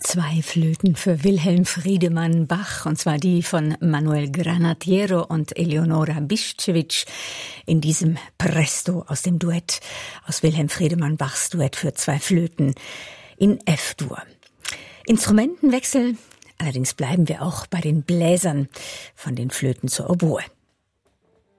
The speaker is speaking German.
Zwei Flöten für Wilhelm Friedemann Bach, und zwar die von Manuel Granatiero und Eleonora Biščević in diesem Presto aus dem Duett, aus Wilhelm Friedemann Bachs Duett für zwei Flöten in F-Dur. Instrumentenwechsel, allerdings bleiben wir auch bei den Bläsern, von den Flöten zur Oboe.